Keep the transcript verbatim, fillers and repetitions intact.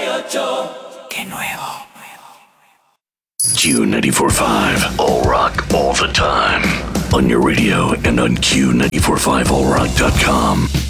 Qué nuevo. Q ninety-four point five, all rock, all the time. On your radio and on Q ninety-four point five all rock dot com.